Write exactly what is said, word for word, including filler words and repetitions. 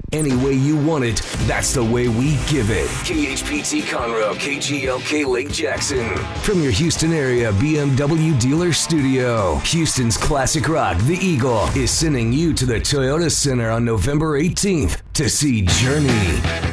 Any way you want it, that's the way we give it. K H P T Conroe, K G L K Lake Jackson. From your Houston area B M W dealer studio, Houston's classic rock, The Eagle, is sending you to the Toyota Center on November eighteenth to see Journey.